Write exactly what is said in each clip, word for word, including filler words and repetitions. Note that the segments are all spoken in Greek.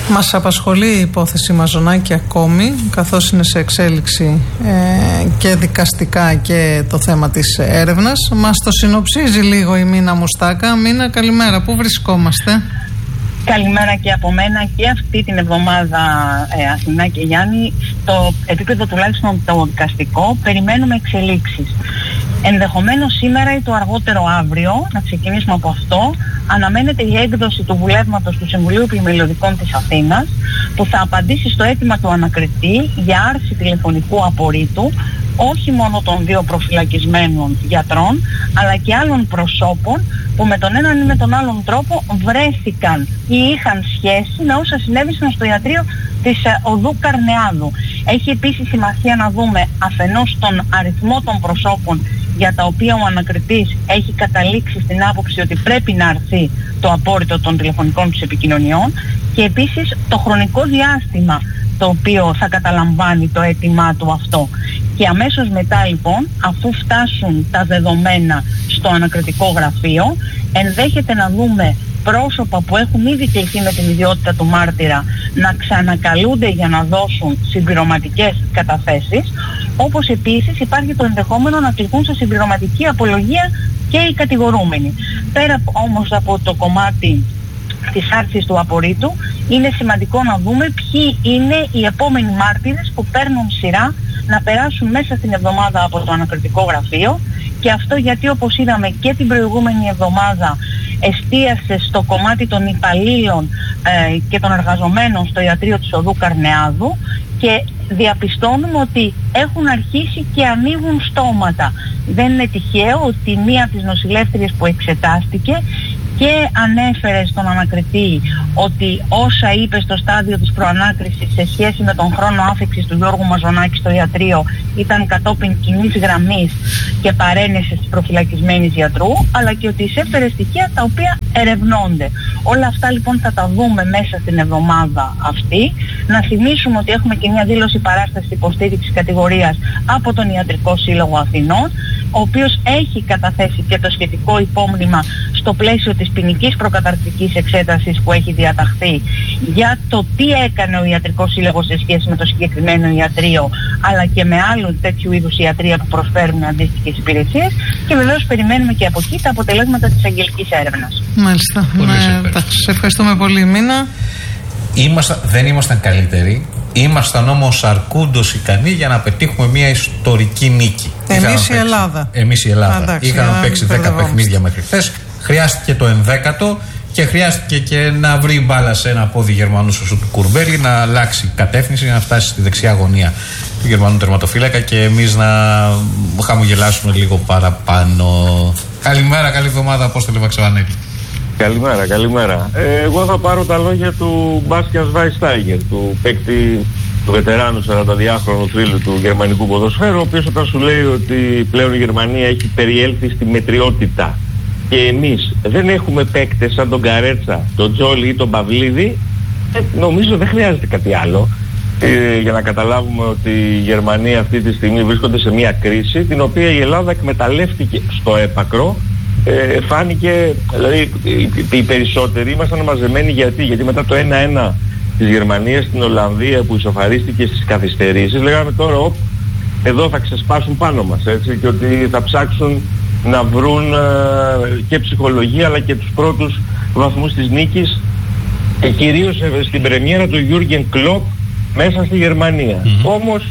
Μας απασχολεί η υπόθεση Μαζονάκη ακόμη, καθώς είναι σε εξέλιξη ε, και δικαστικά και το θέμα της έρευνας. Μας το συνοψίζει λίγο η Μίνα Μουστάκα. Μίνα, καλημέρα. Πού βρισκόμαστε? Καλημέρα και από μένα. Και αυτή την εβδομάδα, ε, Αθηνά και Γιάννη, στο επίπεδο τουλάχιστον το δικαστικό, περιμένουμε εξελίξεις. Ενδεχομένως σήμερα ή το αργότερο αύριο, να ξεκινήσουμε από αυτό, αναμένεται η έκδοση του βουλεύματος του Συμβουλίου Πλημελιωδικών της Αθήνας, που θα απαντήσει στο αίτημα του ανακριτή για άρση τηλεφωνικού απορρίτου, όχι μόνο των δύο προφυλακισμένων γιατρών, αλλά και άλλων προσώπων που με τον έναν ή με τον άλλον τρόπο βρέθηκαν ή είχαν σχέση με όσα συνέβησαν στο ιατρείο της οδού Καρνεάδου. Έχει επίσης σημασία να δούμε αφενός τον αριθμό των προσώπων για τα οποία ο ανακριτής έχει καταλήξει στην άποψη ότι πρέπει να αρθεί το απόρριτο των τηλεφωνικών τους επικοινωνιών, και επίσης το χρονικό διάστημα το οποίο θα καταλαμβάνει το αίτημά του αυτό. Και αμέσως μετά λοιπόν, αφού φτάσουν τα δεδομένα στο ανακριτικό γραφείο, ενδέχεται να δούμε πρόσωπα που έχουν ήδη κληθεί με την ιδιότητα του μάρτυρα να ξανακαλούνται για να δώσουν συμπληρωματικές καταθέσεις, όπως επίσης υπάρχει το ενδεχόμενο να κληθούν σε συμπληρωματική απολογία και οι κατηγορούμενοι. Πέρα όμως από το κομμάτι της άρσης του απορρίτου, είναι σημαντικό να δούμε ποιοι είναι οι επόμενοι μάρτυρες που παίρνουν σειρά να περάσουν μέσα στην εβδομάδα από το ανακριτικό γραφείο, και αυτό γιατί, όπως είδαμε και την προηγούμενη εβδομάδα, εστίασε στο κομμάτι των υπαλλήλων ε, και των εργαζομένων στο ιατρείο της οδού Καρνεάδου, και διαπιστώνουμε ότι έχουν αρχίσει και ανοίγουν στόματα. Δεν είναι τυχαίο ότι μία από τις νοσηλεύτριες που εξετάστηκε και ανέφερε στον ανακριτή ότι όσα είπε στο στάδιο της προανάκρισης σε σχέση με τον χρόνο άφηξης του Γιώργου Μαζονάκη στο ιατρείο ήταν κατόπιν κοινής γραμμής και παρένεσης της προφυλακισμένης γιατρού, αλλά και ότι εισέφερε στοιχεία τα οποία ερευνώνται. Όλα αυτά λοιπόν θα τα δούμε μέσα στην εβδομάδα αυτή. Να θυμίσουμε ότι έχουμε και μια δήλωση παράστασης υποστήριξης κατηγορίας από τον Ιατρικό Σύλλογο Αθηνών, ο οποίος έχει καταθέσει και το σχετικό υπόμνημα στο πλαίσιο της ποινικής προκαταρκτικής εξέτασης που έχει διαταχθεί για το τι έκανε ο Ιατρικός Σύλλογος σε σχέση με το συγκεκριμένο ιατρείο, αλλά και με άλλου τέτοιου είδους ιατρεία που προσφέρουν αντίστοιχες υπηρεσίες, και βεβαίως περιμένουμε και από εκεί τα αποτελέσματα της αγγελικής έρευνας. Μάλιστα. Ναι, σε ευχαριστούμε πολύ, Μίνα. Είμαστε, δεν ήμασταν καλύτεροι. Ήμασταν όμως αρκούντος ικανοί για να πετύχουμε μια ιστορική νίκη. Εμείς η Ελλάδα. Εμείς η Ελλάδα. Είχαμε παίξει δέκα παιχνίδια μέχρι χθες. Χρειάστηκε το ενδέκατο και χρειάστηκε και να βρει μπάλα σε ένα πόδι Γερμανού στο του Κουρμπέλη, να αλλάξει κατεύθυνση, να φτάσει στη δεξιά γωνία του Γερμανού τερματοφύλακα και εμείς να χαμογελάσουμε λίγο παραπάνω. Καλημέρα, καλή εβδομάδα, Απόστολε Βαξεβανέλη. Καλημέρα, καλημέρα. Ε, εγώ θα πάρω τα λόγια του Μπάσκιας Βάιστάγερ, του παίκτη, του βετεράνου σαρανταδυάχρονου θρύλου του γερμανικού ποδοσφαίρου, ο οποίος όταν σου λέει ότι πλέον η Γερμανία έχει περιέλθει στη μετριότητα και εμείς δεν έχουμε παίκτες σαν τον Καρέτσα, τον Τζόλι ή τον Παυλίδη, ε, νομίζω δεν χρειάζεται κάτι άλλο ε, για να καταλάβουμε ότι η Γερμανία αυτή τη στιγμή βρίσκονται σε μια κρίση την οποία η Ελλάδα εκμεταλλεύτηκε στο έπακρο. Ε, φάνηκε, δηλαδή οι, οι περισσότεροι ήμασταν μαζεμένοι γιατί, γιατί μετά το ένα ένα της Γερμανίας στην Ολλανδία που ισοφαρίστηκε στις καθυστερήσεις, λέγαμε τώρα οπ, εδώ θα ξεσπάσουν πάνω μας, έτσι, και ότι θα ψάξουν να βρουν ε, και ψυχολογία αλλά και τους πρώτους βαθμούς της νίκης, και κυρίως ε, στην πρεμιέρα του Γιούργεν Κλοπ μέσα στη Γερμανία. Mm-hmm. Όμως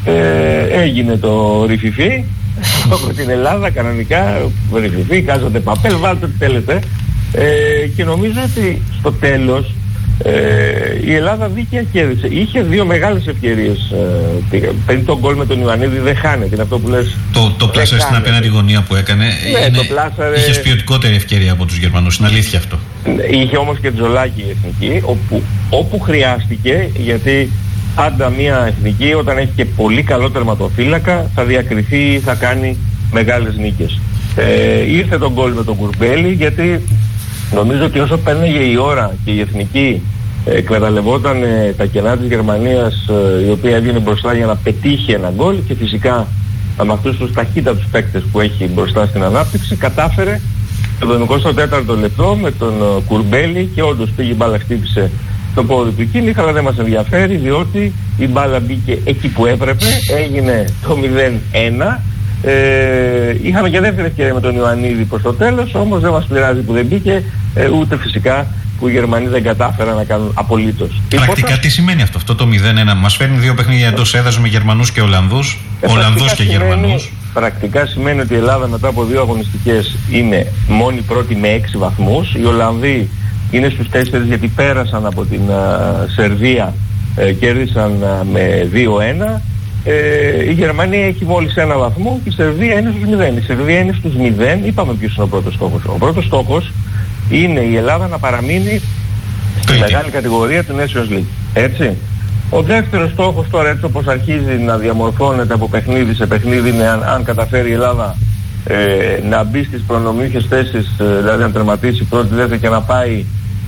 ε, έγινε το ρηφιφί από την Ελλάδα κανονικά, ρηφιφί, κάζατε παπέλ, βάλτε ό,τι θέλετε, ε, και νομίζω ότι στο τέλος ε, η Ελλάδα δίκαια κέρδισε. Είχε δύο μεγάλες ευκαιρίες. Ε, πριν τον γκολ με τον Ιωαννίδη δεν χάνεται, είναι αυτό που λες. Το, το πλάσαρε στην απέναντι γωνία που έκανε. Ναι, είναι, το πλάσαρε... Είχες ποιοτικότερη ευκαιρία από τους Γερμανούς, είναι αλήθεια αυτό. Είχε όμως και Τζολάκη η εθνική, όπου, όπου χρειάστηκε, γιατί πάντα μια εθνική όταν έχει και πολύ καλό τερματοφύλακα θα διακριθεί ή θα κάνει μεγάλες νίκες. Ε, ήρθε τον γκολ με τον Κουρμπέλη, γιατί νομίζω ότι όσο πένεγε η ώρα και η εθνική εκμεταλλευόταν ε, τα κενά της Γερμανίας, ε, η οποία έβγαινε μπροστά για να πετύχει ένα γκολ, και φυσικά με αυτούς τους ταχύτατους παίκτες που έχει μπροστά στην ανάπτυξη, κατάφερε το εβδομηκοστό τέταρτο λεπτό με τον uh, Κουρμπέλη, και όντως πήγε μπάλα, χτύπησε στο πόδι του Κίμιχ, αλλά δεν μας ενδιαφέρει διότι η μπάλα μπήκε εκεί που έπρεπε, έγινε το μηδέν ένα. Ε, είχαμε και δεύτερη ευκαιρία με τον Ιωαννίδη προς το τέλος, όμως δεν μας πειράζει που δεν μπήκε, ε, ούτε φυσικά που οι Γερμανοί δεν κατάφεραν να κάνουν απολύτως. Πρακτικά υπότα... τι σημαίνει αυτό, αυτό το μηδέν ένα, μας φέρνει δύο παιχνίδια εντός έδρας με Γερμανούς και Ολλανδούς, ε, Ολλανδούς και σημαίνει, Γερμανούς. Πρακτικά σημαίνει ότι η Ελλάδα μετά από δύο αγωνιστικές είναι μόνη πρώτη με έξι βαθμούς, οι Ολλανδοί είναι στους τέσσερις γιατί πέρασαν από την uh, Σερβία, uh, κέρδισαν uh, με δύο ένα. Ε, η Γερμανία έχει μόλις ένα βαθμό και η Σερβία είναι στους μηδέν. Η Σερβία είναι στους μηδέν. Είπαμε ποιος είναι ο πρώτος στόχος. Ο πρώτος στόχος είναι η Ελλάδα να παραμείνει στη Τρίτη. Μεγάλη κατηγορία του Nations League. Έτσι. Ο δεύτερος στόχος τώρα, έτσι όπως αρχίζει να διαμορφώνεται από παιχνίδι σε παιχνίδι, είναι αν, αν καταφέρει η Ελλάδα ε, να μπει στις προνομιούχες θέσεις, ε, δηλαδή να τερματίσει πρώτη, δεύτερη και να πάει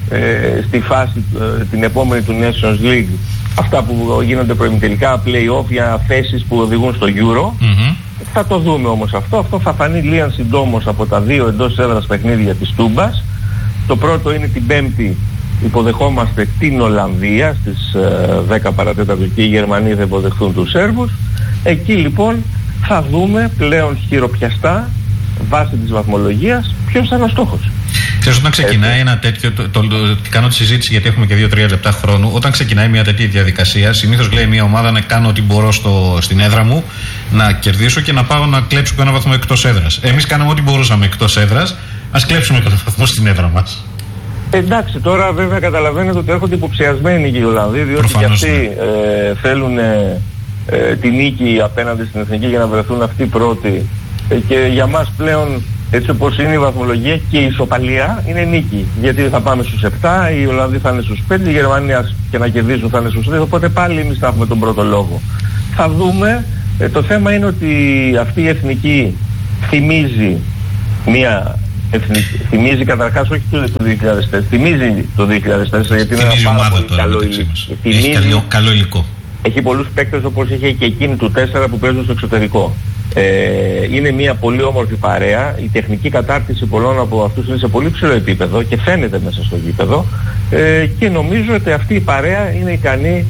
ε, στη φάση ε, την επόμενη του Nations League. Αυτά που γίνονται προημιτελικά, play-off για θέσεις που οδηγούν στο Euro. Mm-hmm. Θα το δούμε όμως αυτό. Αυτό θα φανεί λίγαν συντόμως από τα δύο εντός έδρας παιχνίδια της Τούμπας. Το πρώτο είναι την Πέμπτη, υποδεχόμαστε την Ολλανδία στις ε, δέκα παρατέταρτο και οι Γερμανοί θα υποδεχθούν τους Σέρβους. Εκεί λοιπόν θα δούμε πλέον χειροπιαστά βάσει της βαθμολογίας ποιος θα είναι ο στόχος. Ξέρεις, όταν ξεκινάει Έτσι. ένα τέτοιο, το, το, το, το, κάνω τη συζήτηση γιατί έχουμε και δύο τρία λεπτά χρόνου, όταν ξεκινάει μια τέτοια διαδικασία, συνήθως λέει μια ομάδα να κάνω ό,τι μπορώ στο, στην έδρα μου, να κερδίσω και να πάω να κλέψω ένα βαθμό εκτός έδρας. Εμείς κάναμε ό,τι μπορούσαμε εκτός έδρας, ας κλέψουμε ένα βαθμό στην έδρα μας. Εντάξει, τώρα βέβαια καταλαβαίνετε ότι έρχονται υποψιασμένοι οι Ολλανδοί, διότι Προφανώς, και αυτοί ναι. ε, θέλουν ε, ε, τη νίκη απέναντι στην Εθνική για να βρεθούν αυτοί πρώτοι. Ε, και για μας πλέον, έτσι όπως είναι η βαθμολογία και η ισοπαλία, είναι νίκη. Γιατί θα πάμε στους επτά, οι Ολλανδοί θα είναι στους πέντε, οι Γερμανοί και να κερδίσουν θα είναι στους τρία, οπότε πάλι εμείς θα έχουμε τον πρώτο λόγο. Θα δούμε, ε, το θέμα είναι ότι αυτή η εθνική θυμίζει μια... Εθνική, θυμίζει καταρχάς όχι το δύο χιλιάδες τέσσερα, θυμίζει το δύο χιλιάδες τέσσερα γιατί θυμίζει είναι ένα πάρα πολύ τώρα, καλό υλικό. Έχει καλό, καλό υλικό. Έχει πολλούς παίκτες όπως είχε και εκείνη του τέσσερα που παίζουν στο εξωτερικό. Ε, είναι μια πολύ όμορφη παρέα. Η τεχνική κατάρτιση πολλών από αυτούς είναι σε πολύ ψηλό επίπεδο και φαίνεται μέσα στο γήπεδο. Ε, και νομίζω ότι αυτή η παρέα είναι ικανή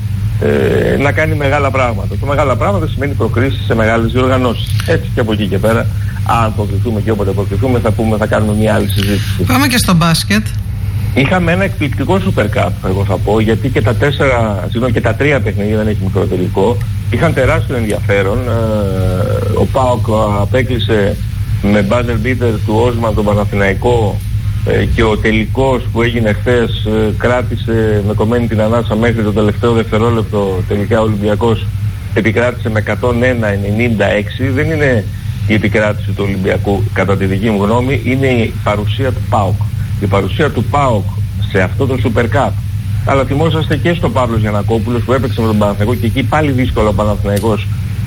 ε, να κάνει μεγάλα πράγματα. Και μεγάλα πράγματα σημαίνει προκρίσεις σε μεγάλες διοργανώσεις. Έτσι και από εκεί και πέρα, αν προκριθούμε και όποτε προκριθούμε, θα πούμε, θα κάνουμε μια άλλη συζήτηση. Πάμε και στο μπάσκετ. Είχαμε ένα εκπληκτικό Super Cup, εγώ θα πω, γιατί και τα τέσσερα, συγγνώμη, και τα τρία παιχνίδια, δεν έχει μικρό τελικό, είχαν τεράστιο ενδιαφέρον. Ο ΠΑΟΚ απέκλεισε με buzzer beater του Όσμαν τον Παναθηναϊκό και ο τελικός που έγινε χθες κράτησε με κομμένη την ανάσα μέχρι το τελευταίο δευτερόλεπτο. Τελικά ο Ολυμπιακός επικράτησε με εκατόν ένα ενενήντα έξι. Δεν είναι η επικράτηση του Ολυμπιακού κατά τη δική μου γνώμη, είναι η παρουσία του ΠΑΟΚ. Η παρουσία του ΠΑΟΚ σε αυτό το Super Cup. Αλλά θυμόσαστε και στο Παύλος Γιαννακόπουλος που έπαιξε με τον Παναθηναϊκό και εκεί πάλι δύσκολο ο Παναθηναϊκός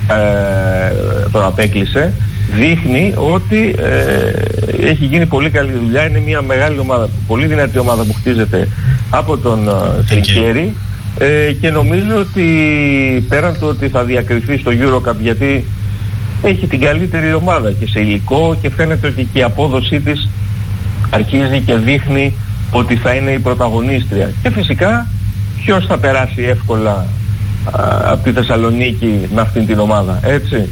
ε, τον απέκλεισε. Δείχνει ότι ε, έχει γίνει πολύ καλή δουλειά. Είναι μια μεγάλη ομάδα, πολύ δυνατή ομάδα που χτίζεται από τον Τρικέρι ε, και νομίζω ότι πέραν του ότι θα διακριθεί στο EuroCup, γιατί έχει την καλύτερη ομάδα και σε υλικό και φαίνεται ότι και η απόδοσή της αρχίζει και δείχνει ότι θα είναι η πρωταγωνίστρια. Και φυσικά ποιος θα περάσει εύκολα α, από τη Θεσσαλονίκη με αυτήν την ομάδα, έτσι.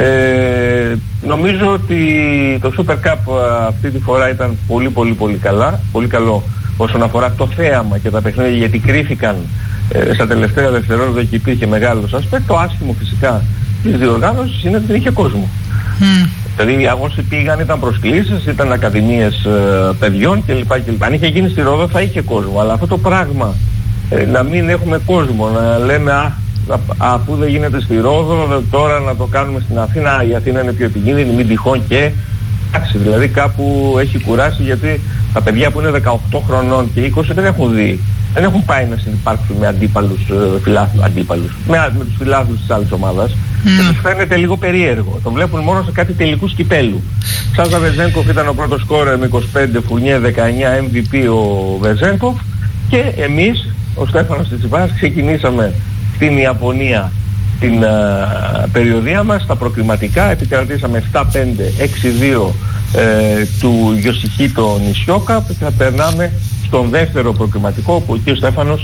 Ε, νομίζω ότι το Super Cup α, αυτή τη φορά ήταν πολύ πολύ πολύ καλά, πολύ καλό όσον αφορά το θέαμα και τα παιχνίδια, γιατί κρύφηκαν ε, στα τελευταία δευτερόλεπτα και υπήρχε μεγάλος ασπέκτ. Το άσχημο φυσικά της διοργάνωσης είναι ότι δεν είχε κόσμο. Mm. Δηλαδή οι αγώνες πήγαν, ήταν προσκλήσεις, ήταν ακαδημίες ε, παιδιών κλπ, κλπ. Αν είχε γίνει στη Ρόδο θα είχε κόσμο, αλλά αυτό το πράγμα ε, να μην έχουμε κόσμο, να λέμε α, α, αφού δεν γίνεται στη Ρόδο τώρα να το κάνουμε στην Αθήνα, η Αθήνα είναι πιο επικίνδυνη, μην τυχόν και εντάξει, δηλαδή κάπου έχει κουράσει, γιατί τα παιδιά που είναι δεκαοκτώ χρονών και είκοσι δεν έχουν δει, δεν έχουν πάει να συνυπάρξουν με αντίπαλους ε, φιλάθλους, αντίπαλους, με, με τους φιλάθλους της άλλης ομάδας. Mm. Και τους φαίνεται λίγο περίεργο. Το βλέπουν μόνο σε κάτι τελικούς κυπέλου. Σάζα Βεζένκοφ ήταν ο πρώτος σκόρερ με είκοσι πέντε, Φουρνιέ δεκαεννιά, εμ βι πι ο Βεζένκοφ, και εμείς, ο Στέφανος Τσιτσιπάς, ξεκινήσαμε στην Ιαπωνία την uh, περιοδία μας, στα προκριματικά, επικρατήσαμε επτά πέντε έξι δύο ε, του Γιοσιχίτο Νησιόκα, και θα περνάμε στον δεύτερο προκριματικό, που εκεί ο Στέφανος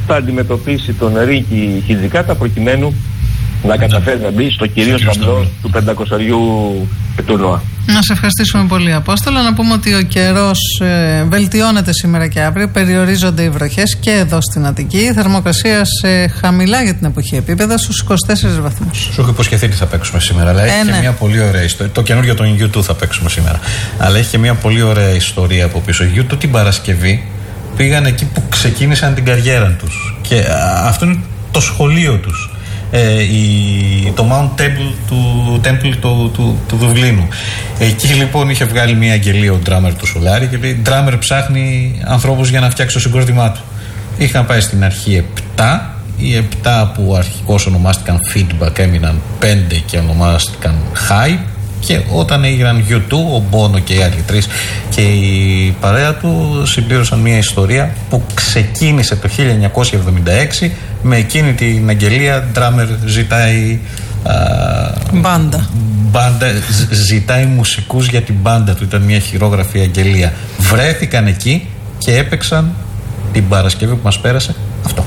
θα αντιμετωπίσει τον Ρίκη Χιτζικάτα προκειμένου να καταφέρει να μπει στο κυρίως ταμπλό του πεντακοσαριού τουρνουά. Να σε ευχαριστήσουμε πολύ, Απόστολο. Να πούμε ότι ο καιρός ε, βελτιώνεται σήμερα και αύριο. Περιορίζονται οι βροχές και εδώ στην Αττική. Η θερμοκρασία σε χαμηλά για την εποχή επίπεδα στους είκοσι τέσσερις βαθμούς. Σου έχω υποσχεθεί τι θα παίξουμε σήμερα, αλλά έχει ε, ναι. και μια πολύ ωραία ιστορία. Το καινούργιο των γιου τού θα παίξουμε σήμερα. Αλλά έχει και μια πολύ ωραία ιστορία από πίσω. Οι γιου τού την Παρασκευή πήγαν εκεί που ξεκίνησαν την καριέρα τους. Και α, αυτό είναι το σχολείο τους. Ε, η, το Mount Temple του, Temple του, του, του Δουβλίνου. Εκεί λοιπόν είχε βγάλει μια αγγελία ο ντράμερ του Σολάρη και λέει: ντράμερ ψάχνει ανθρώπους για να φτιάξει το συγκρότημά του. Είχαν πάει στην αρχή επτά. Οι επτά που αρχικώς ονομάστηκαν Feedback έμειναν πέντε και ονομάστηκαν Hype. Και όταν έγιναν γιου τού, ο Μπόνο και οι άλλοι τρεις και η παρέα του συμπλήρωσαν μια ιστορία που ξεκίνησε το χίλια εννιακόσια εβδομήντα έξι με εκείνη την αγγελία. Ντράμερ ζητάει α, μπάντα. μπάντα ζητάει μουσικούς για την μπάντα του. Ήταν μια χειρόγραφη αγγελία. Βρέθηκαν εκεί και έπαιξαν την Παρασκευή που μας πέρασε αυτό.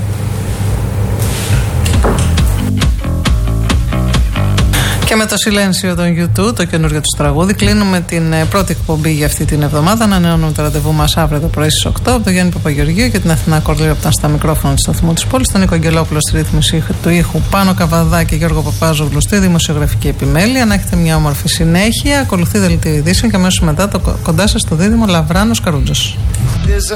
Και με το Σιλένσιο των γιου τού, το καινούργιο του τραγούδι, κλείνουμε την πρώτη εκπομπή για αυτή την εβδομάδα. Ανανεώνουμε το ραντεβού μας αύριο το πρωί στις οκτώ από τον Γιάννη Παπαγεωργίου και την Αθηνά Κορλίου που ήταν στα μικρόφωνα του σταθμού της πόλης, τον Νίκο Αγγελόπουλο στη ρύθμιση του ήχου, Πάνο Καβαδά και Γιώργο Παπάζογλου στη δημοσιογραφική επιμέλεια. Να έχετε μια όμορφη συνέχεια. Ακολουθεί δελτίο ειδήσεων και αμέσως μετά το κοντά σας στο δίδυμο Λαβράνος Καρούτζος.